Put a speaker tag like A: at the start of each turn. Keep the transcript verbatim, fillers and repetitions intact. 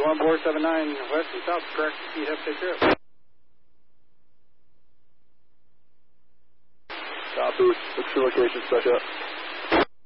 A: one four seven nine, west and south, correct. You have to take care of it.
B: Copy. What's your location, such up?